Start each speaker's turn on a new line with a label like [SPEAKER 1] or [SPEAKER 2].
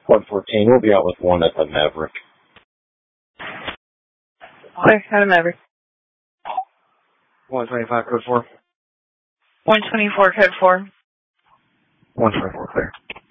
[SPEAKER 1] 114, we'll be out with one at the Maverick.
[SPEAKER 2] Clear, at the Maverick.
[SPEAKER 1] 125, code 4.
[SPEAKER 2] 124, code 4.
[SPEAKER 1] 124, clear.